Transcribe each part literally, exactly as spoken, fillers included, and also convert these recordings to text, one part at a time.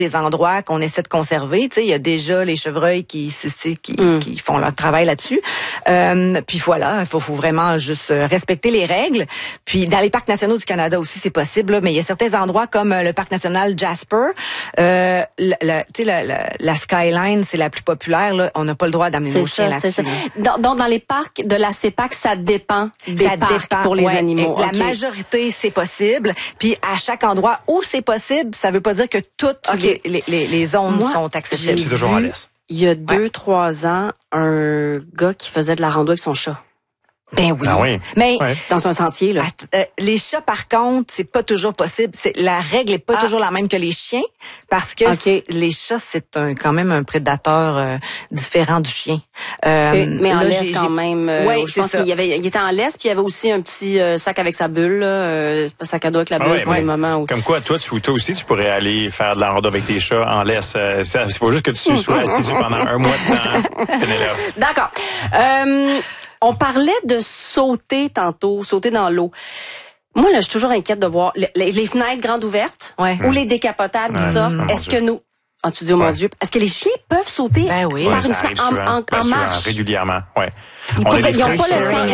des endroits qu'on essaie de conserver. Tu sais, il y a déjà les chevreuils qui qui, mm. qui font leur travail là-dessus. Euh, puis voilà, il faut, faut vraiment juste respecter les règles. Puis dans les parcs nationaux du Canada aussi, c'est possible. Là, mais il y a certains endroits comme le parc national Jasper. Euh, la, la, tu sais, la, la, la Skyline, c'est la plus populaire. Là, on n'a pas le droit d'amener nos chiens là-dessus. Là. Donc dans les parcs de la CEPAC, ça dépend des ça parcs dépend, pour les ouais, animaux. La okay. majorité, c'est possible. Puis à chaque endroit où c'est possible, ça veut pas dire que toutes okay. les, les, les zones Moi, sont accessibles. C'est toujours à l'est. Il y a deux, ouais. trois ans, un gars qui faisait de la rando avec son chat. Ben oui. Ah oui. Mais ouais. dans un sentier là. Att- euh, les chats par contre, c'est pas toujours possible. C'est la règle est pas ah. toujours la même que les chiens parce que okay. les chats c'est un quand même un prédateur euh, différent du chien. Euh, okay. Mais en laisse quand même. Euh, ouais, je pense ça. qu'il y avait, il était en laisse puis il y avait aussi un petit euh, sac avec sa bulle, là, euh, sac à dos avec la bulle ah ouais, pour les moments où. Comme quoi, toi, tu, toi aussi, tu pourrais aller faire de la rando avec tes chats en laisse. Euh, il faut juste que tu sois assidu pendant un mois de temps. D'accord. Euh, On parlait de sauter tantôt, sauter dans l'eau. Moi, là, je suis toujours inquiète de voir les, les fenêtres grandes ouvertes ouais. ou les décapotables qui ouais. sortent. Mmh, Est-ce que nous... Ah, tu dis, oh ouais. mon Dieu, est-ce que les chiens peuvent sauter ben oui. par ouais, une fenêtre en, en, ben, en souvent, marche? Régulièrement, oui. Ils n'ont pas le sens.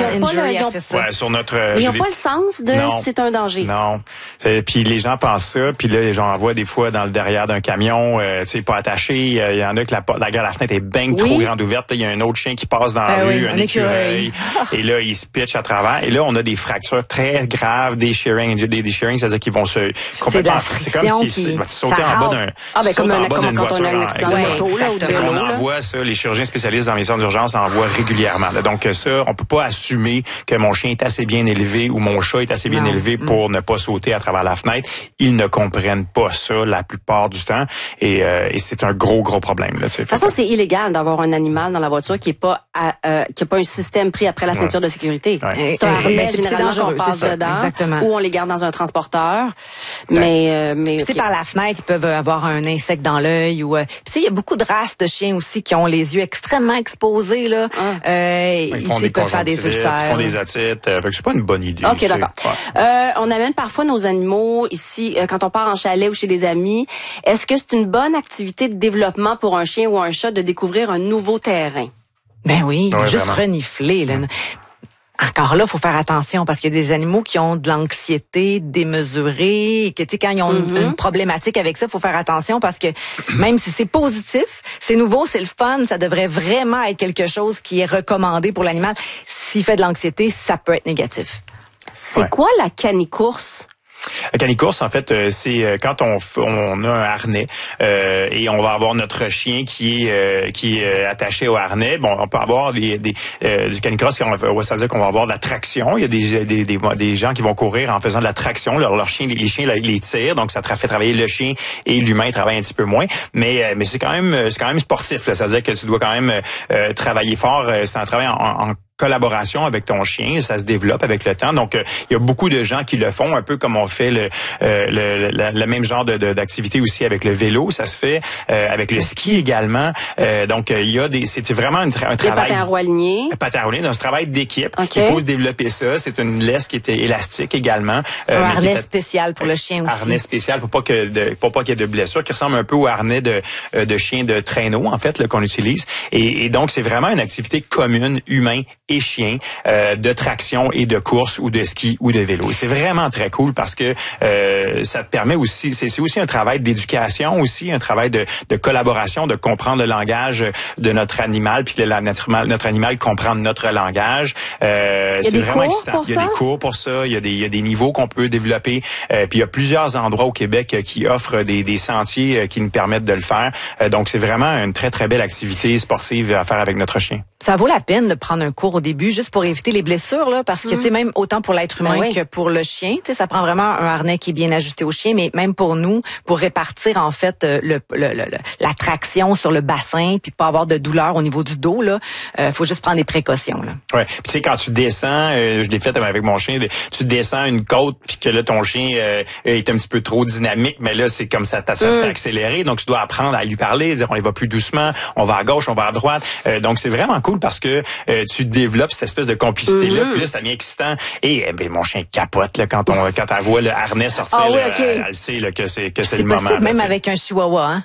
Ils n'ont ouais, sur notre, mais ils n'ont pas le sens de non, si c'est un danger. Non. Et puis les gens pensent ça, puis là, les gens en voient des fois dans le derrière d'un camion, euh, tu sais, pas attaché. Il euh, y en a que la, la, la fenêtre est bien oui. trop grande ouverte. Il y a un autre chien qui passe dans ben la rue, oui, un, un écureuil. Et là, il se pitch à travers. Et là, on a des fractures très graves, des shearing. Des, des shearing, c'est-à-dire qu'ils vont se complètement... C'est comme si tu sautais en bas d'un... Ah, ben comme quand on a un accident de moto, là, ou de vélo. On envoie ça, les chirurgiens spécialistes dans les centres d'urgence envoient régulièrement. Donc ça, on peut pas assumer que mon chien est assez bien élevé ou mon chat est assez bien non. élevé pour mmh. ne pas sauter à travers la fenêtre. Ils ne comprennent pas ça la plupart du temps et, euh, et c'est un gros gros problème. Là, de toute façon, c'est illégal d'avoir un animal dans la voiture qui est pas à, euh, qui a pas un système pris après la ceinture ouais. de sécurité. Ouais. C'est un harnais généralement qu'on passe dedans Exactement. Ou on les garde dans un transporteur. Ouais. Mais euh, mais okay. par la fenêtre, ils peuvent avoir un insecte dans l'œil ou euh, il y a beaucoup de races de chiens aussi qui ont les yeux extrêmement exposés là. Ah. Euh, ils, font ils des peuvent faire des ulcères. Ils font des otites. Euh, fait que c'est pas une bonne idée. OK, d'accord. Ouais. Euh, on amène parfois nos animaux ici euh, quand on part en chalet ou chez des amis. Est-ce que c'est une bonne activité de développement pour un chien ou un chat de découvrir un nouveau terrain? Ben oui, ouais, juste vraiment. renifler là. Mmh. Encore là, faut faire attention parce qu'il y a des animaux qui ont de l'anxiété démesurée et que tu sais quand ils ont mm-hmm. une, une problématique avec ça, faut faire attention parce que même si c'est positif, c'est nouveau, c'est le fun, ça devrait vraiment être quelque chose qui est recommandé pour l'animal. S'il fait de l'anxiété, ça peut être négatif. C'est ouais. quoi la canicourse? La canicourse, en fait, euh, c'est euh, quand on on a un harnais euh, et on va avoir notre chien qui est euh, qui est attaché au harnais. Bon, on peut avoir des des euh, du canicross, ça veut dire qu'on va avoir de la traction. Il y a des des des, des gens qui vont courir en faisant de la traction. Leur, leur chien, les chiens les tirent, donc ça fait travailler le chien et l'humain travaille un petit peu moins. Mais euh, mais c'est quand même c'est quand même sportif. Là. Ça veut dire que tu dois quand même euh, travailler fort. C'est un travail en, en collaboration avec ton chien, ça se développe avec le temps. Donc, il euh, y a beaucoup de gens qui le font, un peu comme on fait le euh, le, le, le même genre de, de, d'activité aussi avec le vélo. Ça se fait euh, avec le ski également. Euh, donc, il y a des, c'est vraiment une tra- un travail. Les patins à roue alignés. Patins à roue alignés, donc c'est un travail d'équipe. Okay. Il faut se développer ça. C'est une laisse qui était élastique également. Euh, un harnais était, spécial pour le chien aussi. Harnais spécial pour pas que de, pour pas qu'il y ait de blessures, qui ressemble un peu au harnais de de chien de traîneau en fait là, qu'on utilise. Et, et donc, c'est vraiment une activité commune, humain et chien. Euh, de traction et de course ou de ski ou de vélo. C'est vraiment très cool parce que euh, ça te permet aussi, c'est, c'est aussi un travail d'éducation aussi, un travail de, de collaboration, de comprendre le langage de notre animal, puis que la, notre, notre animal comprend notre langage. Euh, c'est vraiment excitant. Il y a des cours pour ça, il y a des, il y a des niveaux qu'on peut développer. Euh, puis il y a plusieurs endroits au Québec qui offrent des, des sentiers qui nous permettent de le faire. Euh, donc c'est vraiment une très très belle activité sportive à faire avec notre chien. Ça vaut la peine de prendre un cours au début juste pour éviter les blessures là parce que mmh. tu sais même autant pour l'être humain ben oui. que pour le chien, tu sais ça prend vraiment un harnais qui est bien ajusté au chien mais même pour nous pour répartir en fait le, le, le, le la traction sur le bassin puis pas avoir de douleur au niveau du dos là, euh, faut juste prendre des précautions là. Ouais, puis tu sais quand tu descends, euh, je l'ai fait avec mon chien, tu descends une côte puis que là ton chien euh, est un petit peu trop dynamique mais là c'est comme ça ça se mmh. fait accélérer donc tu dois apprendre à lui parler, dire on y va plus doucement, on va à gauche, on va à droite. Euh, donc c'est vraiment cool parce que euh, tu développes cette espèce de complicité-là. Mm-hmm. Puis là, ça devient excitant. Et eh ben, mon chien capote là, quand on quand elle voit le harnais sortir. Ah, oui, là, okay. elle, elle sait là, que c'est que c'est, c'est le moment. C'est possible là, même avec un chihuahua. Hein?